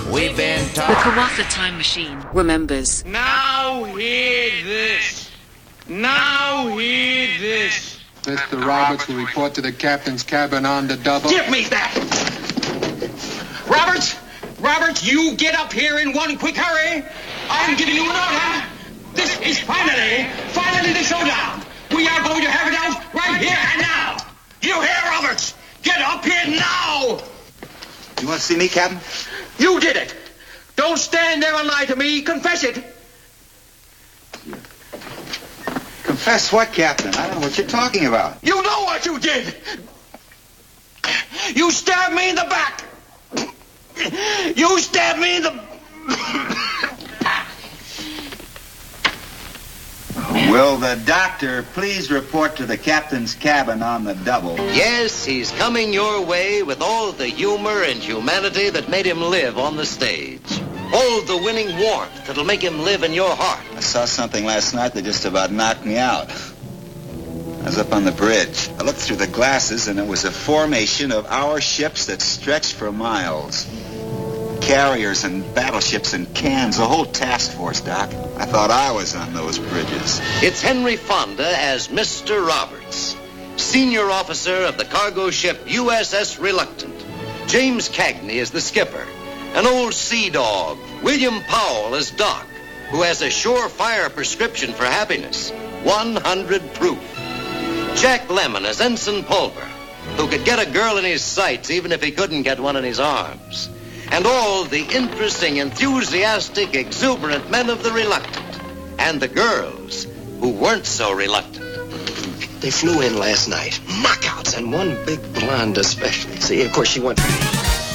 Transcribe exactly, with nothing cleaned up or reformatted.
We've been The talking. Kawatha Time Machine remembers. Now hear this. Now hear this. Mister Roberts will report to the captain's cabin on the double. Give me that! Roberts! Roberts, you get up here in one quick hurry. I'm giving you an order. This is finally, finally the showdown. We are going to have it out right here and now. You hear, Roberts? Get up here now! You want to see me, Captain? You did it! Don't stand there and lie to me. Confess it. Confess what, Captain? I don't know what you're talking about. You know what you did! You stabbed me in the back! You stabbed me in the... Will the doctor please report to the captain's cabin on the double? Yes, he's coming your way with all the humor and humanity that made him live on the stage. All the winning warmth that'll make him live in your heart. I saw something last night that just about knocked me out. I was up on the bridge. I looked through the glasses, and it was a formation of our ships that stretched for miles. Carriers and battleships and cans, the whole task force, Doc. I thought I was on those bridges. It's Henry Fonda as Mister Roberts, senior officer of the cargo ship U S S Reluctant. James Cagney is the skipper. An old sea dog, William Powell as Doc, who has a surefire prescription for happiness, one hundred proof. Jack Lemmon as Ensign Pulver, who could get a girl in his sights even if he couldn't get one in his arms. And all the interesting, enthusiastic, exuberant men of the Reluctant. And the girls who weren't so reluctant. They flew in last night. Knockouts, and one big blonde especially. See, of course, she went...